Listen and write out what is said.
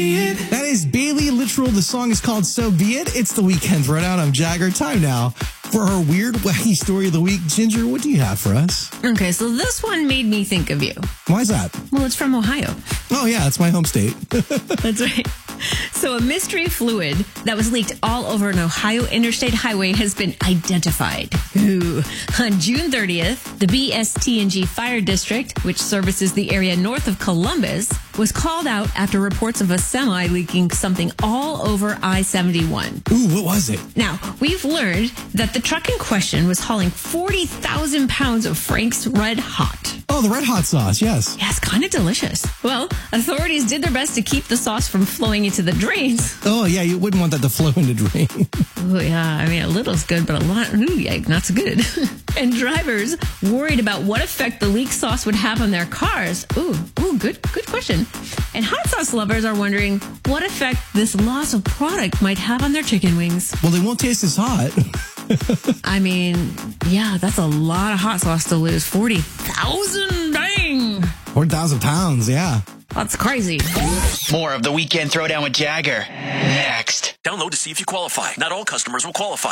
That is Bailey Literal. The song is called So Be It. It's the Weekend Throwdown. I'm Jagger. Time now for our weird, wacky story of the week. Ginger, what do you have for us? Okay, so this one made me think of you. Why is that? Well, it's from Ohio. Oh, yeah, it's my home state. That's right. So a mystery fluid that was leaked all over an Ohio interstate highway has been identified. Ooh. On June 30th, the BST&G Fire District, which services the area north of Columbus, was called out after reports of a semi leaking something all over I-71. Ooh, what was it? Now, we've learned that the truck in question was hauling 40,000 pounds of Frank's Red Hot. Oh, the red hot sauce, yes. Yeah, it's kind of delicious. Well, authorities did their best to keep the sauce from flowing into the drains. Oh, yeah, you wouldn't want that to flow into drain. Oh, yeah, I mean, a little's good, but a lot, ooh, yeah, not so good. And drivers worried about what effect the leak sauce would have on their cars. Ooh, good question. And hot sauce lovers are wondering what effect this loss of product might have on their chicken wings. Well, they won't taste as hot. I mean, yeah, that's a lot of hot sauce to lose. 40,000, dang. 4,000 pounds, yeah. That's crazy. More of the Weekend Throwdown with Jagger next. Download to see if you qualify. Not all customers will qualify.